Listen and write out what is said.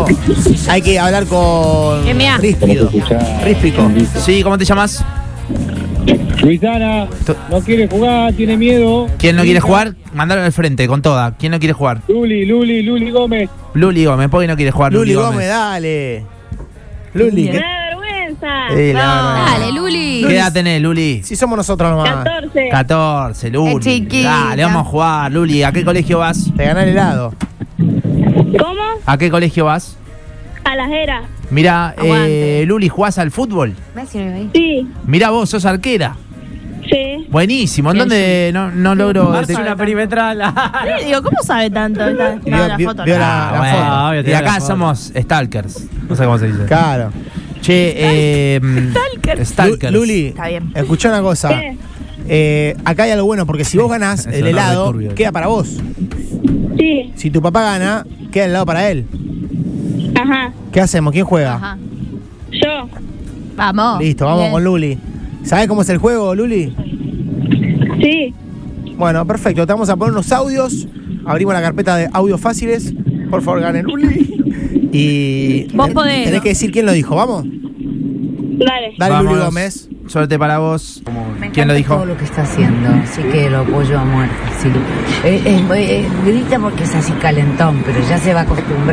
No, hay que hablar con MA. Ríspico. Sí, ¿cómo te llamas? Luisana no quiere jugar, tiene miedo. ¿Quién no quiere jugar? Mándalo al frente, con toda. ¿Quién no quiere jugar? Luli Gómez. Luli Gómez, ¿por qué no quiere jugar Luli Gómez, dale. Luli, ¡Me da vergüenza! Dale, Luli. ¿Qué edad tenés, Luli? si somos nosotros nomás. 14. 14, Luli. Es chiquita. Dale, vamos a jugar, Luli. ¿A qué colegio vas? Te ganar el helado. ¿Cómo? ¿A qué colegio vas? A las eras. Mira, Aguante. Luli, ¿jugás al fútbol? Messi no iba ahí. Sí, Mira vos, sos arquera. sí. Buenísimo. ¿En dónde no logro Hace una perimetral. Digo, ¿cómo sabe tanto? No, la foto. Vio no. la foto. obvio, Y tiene la acá foto. somos stalkers. No sé cómo se dice. Claro. Che, stalkers. Luli, Está bien. escuchá una cosa. ¿Qué? Acá hay algo bueno, porque si vos ganás Eso el no, helado, returbio. queda para vos. Sí. Si tu papá gana, queda el helado para él. Ajá. ¿Qué hacemos? ¿Quién juega? Ajá. Yo. Vamos. Listo, vamos Bien. con Luli. ¿Sabés cómo es el juego, Luli? Sí. Bueno, perfecto. Te vamos a poner unos audios. Abrimos la carpeta de audios fáciles. Por favor, gane Luli. Y Vos podés. tenés que decir quién lo dijo. ¿Vamos? Dale. Dale, Vamos. Luli Gómez. Suerte para vos. Me ¿Quién lo encanta dijo? todo lo que está haciendo, así que lo apoyo a muerte. Sí. Grita porque es así calentón, pero ya se va a acostumbrar.